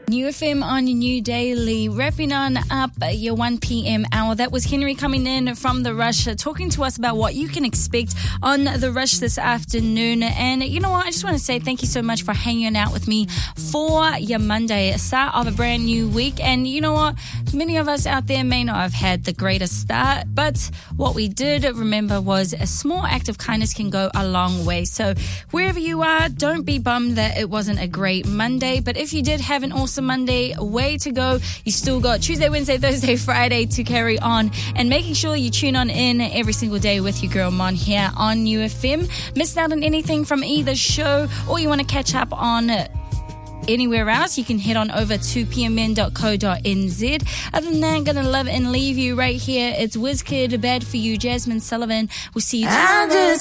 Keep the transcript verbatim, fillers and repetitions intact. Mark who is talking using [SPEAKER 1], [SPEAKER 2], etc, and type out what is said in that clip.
[SPEAKER 1] New F M on your new daily, wrapping on up your one p.m. hour. That was Henry coming in from The Rush, uh, talking to us about what you can expect on The Rush this afternoon. And you know what? I just want to say thank you so much for hanging out with me for your Monday, start of a brand new week. And you know what? Many of us out there may not have had the greatest start, but what we did remember was a small act of kindness can go a long way. So wherever you are, don't be bummed that it wasn't a great Monday. But if you did have an awesome Monday, way to go. You still got Tuesday, Wednesday, Thursday, Friday to carry on, and making sure you tune on in every single day with your girl Mon here on U F M. Missed out on anything from either show, or you want to catch up on anywhere else, you can head on over to p m n dot co dot n z. Other than that, gonna love and leave you right here. It's WizKid, Bad For You, Jasmine Sullivan. We'll see you tomorrow.